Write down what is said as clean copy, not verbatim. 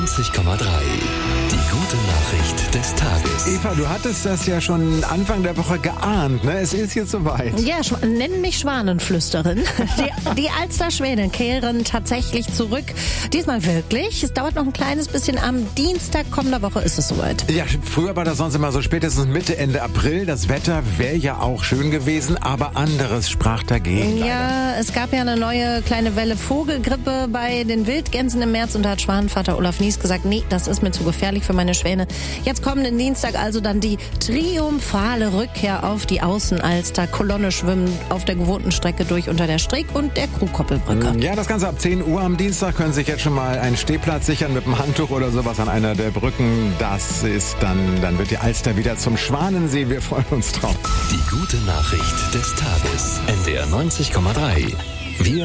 90,3. Die gute Nachricht des Tages. Eva, du hattest das ja schon Anfang der Woche geahnt, ne? Es ist jetzt soweit. Ja, nenn mich Schwanenflüsterin. Die Alster-Schwäne kehren tatsächlich zurück. Diesmal wirklich. Es dauert noch ein kleines bisschen. Am Dienstag kommender Woche ist es soweit. Ja, früher war das sonst immer so spätestens Mitte, Ende April. Das Wetter wäre ja auch schön gewesen, aber anderes sprach dagegen. Ja, es gab ja eine neue kleine Welle Vogelgrippe bei den Wildgänsen im März und da hat Schwanenvater Olaf Nies gesagt, nee, das ist mir zu gefährlich für meine Schwäne. Jetzt kommenden Dienstag also dann die triumphale Rückkehr auf die Außenalster. Kolonne schwimmen auf der gewohnten Strecke durch unter der Streeck und der Kuhkoppelbrücke. Ja, das Ganze ab 10 Uhr am Dienstag. Können sich jetzt schon mal einen Stehplatz sichern mit einem Handtuch oder sowas an einer der Brücken. Das ist dann wird die Alster wieder zum Schwanensee. Wir freuen uns drauf. Die gute Nachricht des Tages. NDR 90,3. Wir